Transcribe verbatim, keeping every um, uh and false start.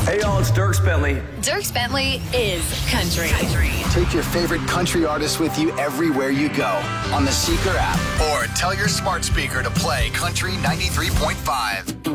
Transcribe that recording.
Hey, y'all, it's Dierks Bentley. Dierks Bentley is country. country. Take your favorite country artist with you everywhere you go on the Seeker app. Or tell your smart speaker to play Country ninety-three point five.